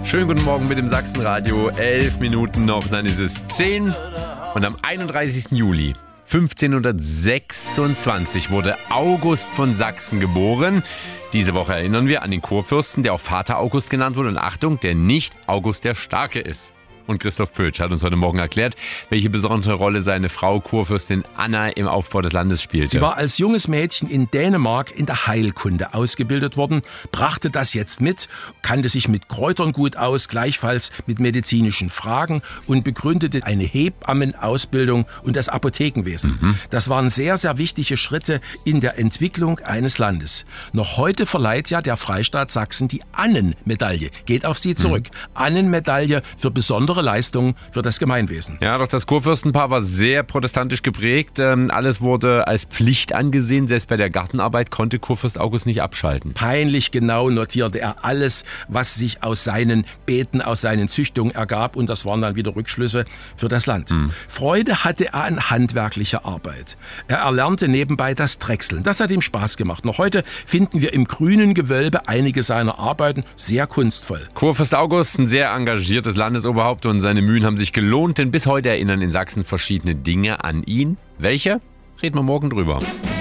Schönen guten Morgen mit dem Sachsenradio. 11 Minuten noch, dann ist es 10. Und am 31. Juli 1526 wurde August von Sachsen geboren. Diese Woche erinnern wir an den Kurfürsten, der auch Vater August genannt wurde. Und Achtung, der nicht August der Starke ist. Und Christoph Pötsch hat uns heute Morgen erklärt, welche besondere Rolle seine Frau Kurfürstin Anna im Aufbau des Landes spielte. Sie war als junges Mädchen in Dänemark in der Heilkunde ausgebildet worden, brachte das jetzt mit, kannte sich mit Kräutern gut aus, gleichfalls mit medizinischen Fragen und begründete eine Hebammenausbildung und das Apothekenwesen. Das waren sehr, sehr wichtige Schritte in der Entwicklung eines Landes. Noch heute verleiht ja der Freistaat Sachsen die Annenmedaille. Geht auf sie zurück. Annenmedaille für besondere Leistungen für das Gemeinwesen. Ja, doch das Kurfürstenpaar war sehr protestantisch geprägt. Alles wurde als Pflicht angesehen. Selbst bei der Gartenarbeit konnte Kurfürst August nicht abschalten. Peinlich genau notierte er alles, was sich aus seinen Beeten, aus seinen Züchtungen ergab. Und das waren dann wieder Rückschlüsse für das Land. Freude hatte er an handwerklicher Arbeit. Er erlernte nebenbei das Drechseln. Das hat ihm Spaß gemacht. Noch heute finden wir im grünen Gewölbe einige seiner Arbeiten sehr kunstvoll. Kurfürst August, ein sehr engagiertes Landesoberhaupt, und seine Mühen haben sich gelohnt, denn bis heute erinnern in Sachsen verschiedene Dinge an ihn. Welche? Reden wir morgen drüber.